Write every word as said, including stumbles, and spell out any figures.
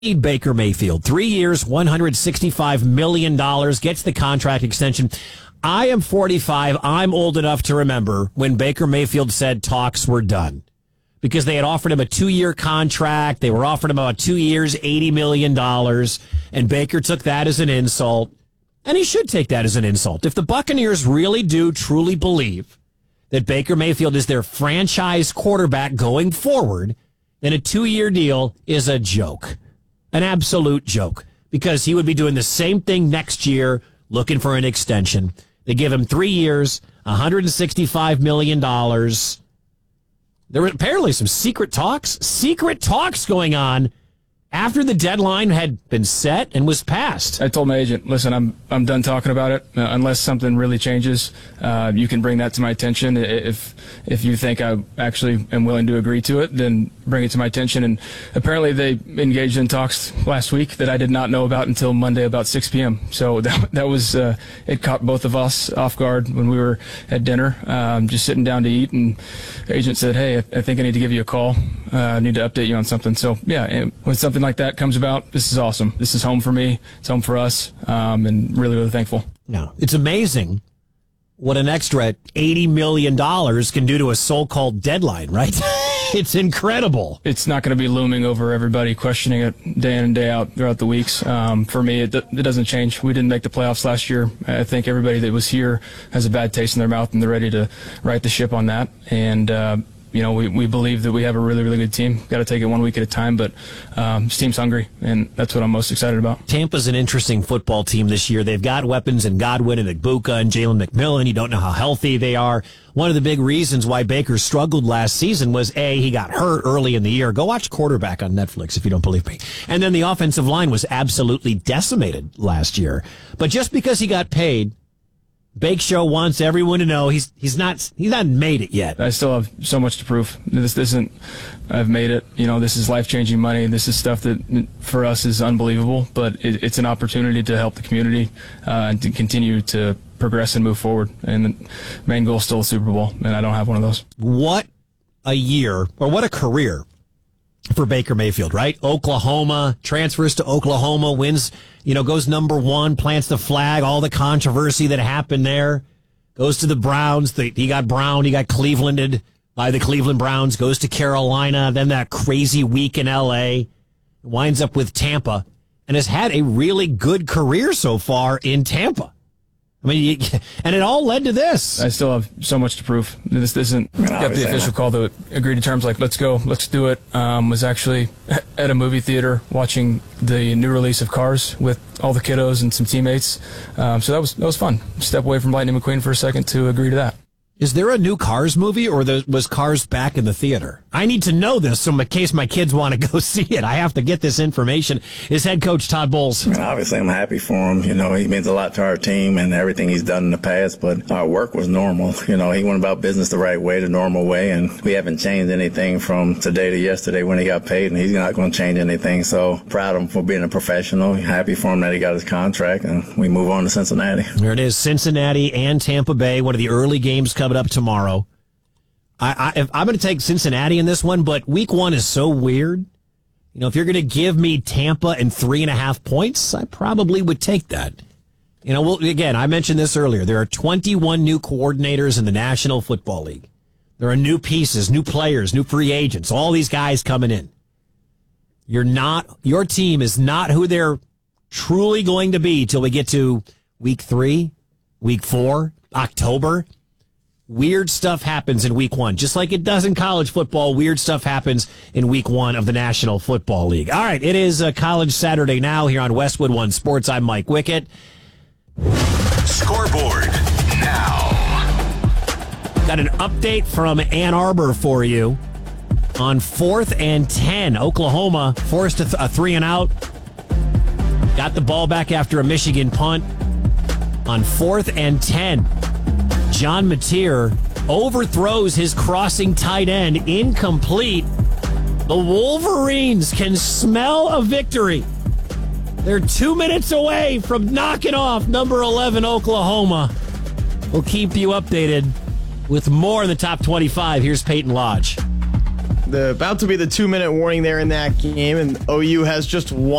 Baker Mayfield, three years, one hundred sixty-five million dollars, gets the contract extension. I am forty-five. I'm old enough to remember when Baker Mayfield said talks were done because they had offered him a two-year contract. They were offering him about two years, eighty million dollars, and Baker took that as an insult. And he should take that as an insult. If the Buccaneers really do truly believe that Baker Mayfield is their franchise quarterback going forward, then a two-year deal is a joke. An absolute joke, because he would be doing the same thing next year, looking for an extension. They give him three years, one hundred sixty-five million dollars. There were apparently some secret talks, secret talks going on after the deadline had been set and was passed. I told my agent, listen, I'm I'm done talking about it. Uh, unless something really changes, uh, you can bring that to my attention. If if you think I actually am willing to agree to it, then bring it to my attention. And apparently they engaged in talks last week that I did not know about until Monday about six p.m. So that, that was, uh, it caught both of us off guard when we were at dinner, um, just sitting down to eat. And the agent said, hey, I, I think I need to give you a call. Uh, I need to update you on something. So, yeah, when something like that comes about, this is awesome. This is home for me. It's home for us, um, and really, really thankful. No, it's amazing what an extra eighty million dollars can do to a so-called deadline, right? It's incredible. It's not going to be looming over everybody, questioning it day in and day out throughout the weeks. Um, for me, it, it doesn't change. We didn't make the playoffs last year. I think everybody that was here has a bad taste in their mouth, and they're ready to right the ship on that. And, uh, you know, we, we believe that we have a really, really good team. Got to take it one week at a time, but um, this team's hungry, and that's what I'm most excited about. Tampa's an interesting football team this year. They've got weapons in Godwin and Igbuka and Jalen McMillan. You don't know how healthy they are. One of the big reasons why Baker struggled last season was, A, he got hurt early in the year. Go watch Quarterback on Netflix if you don't believe me. And then the offensive line was absolutely decimated last year. But just because he got paid, Bake Show wants everyone to know he's he's not he's not made it yet. I still have so much to prove. This isn't I've made it. You know, this is life changing money. This is stuff that for us is unbelievable. But it, it's an opportunity to help the community uh, and to continue to progress and move forward. And the main goal is still a Super Bowl, and I don't have one of those. What a year, or what a career for Baker Mayfield, right? Oklahoma, transfers to Oklahoma, wins, you know, goes number one, plants the flag, all the controversy that happened there, goes to the Browns. The, he got Brown, he got Clevelanded by the Cleveland Browns, goes to Carolina, then that crazy week in L A, winds up with Tampa, and has had a really good career so far in Tampa. I mean, you, and it all led to this. I still have so much to prove. This isn't got the official call to agree to terms like, let's go, let's do it. Um, was actually at a movie theater watching the new release of Cars with all the kiddos and some teammates. Um, so that was that was fun. Step away from Lightning McQueen for a second to agree to that. Is there a new Cars movie, or the, was Cars back in the theater? I need to know this so in case my kids want to go see it. I have to get this information. Is head coach Todd Bowles? I mean, obviously, I'm happy for him. You know, he means a lot to our team and everything he's done in the past, but our work was normal. You know, he went about business the right way, the normal way, and we haven't changed anything from today to yesterday when he got paid, and he's not going to change anything. So proud of him for being a professional. Happy for him that he got his contract, and we move on to Cincinnati. There it is, Cincinnati and Tampa Bay, one of the early games coming up tomorrow. I, I, I'm going to take Cincinnati in this one, but week one is so weird. You know, if you're going to give me Tampa and three and a half points, I probably would take that. You know, well, again, I mentioned this earlier. There are twenty-one new coordinators in the National Football League. There are new pieces, new players, new free agents, all these guys coming in. You're not, your team is not who they're truly going to be till we get to week three, week four, October. Weird stuff happens in week one. Just like it does in college football, weird stuff happens in week one of the National Football League. All right, it is a College Saturday now here on Westwood One Sports. I'm Mike Wickett. Scoreboard now. Got an update from Ann Arbor for you on fourth and ten. Oklahoma forced a, th- a three and out. Got the ball back after a Michigan punt on fourth and ten. John Mateer overthrows his crossing tight end, incomplete. The Wolverines can smell a victory. They're two minutes away from knocking off number eleven Oklahoma. We'll keep you updated with more in the top twenty-five. Here's Peyton Lodge. the about to be the two minute warning there in that game, and O U has just one.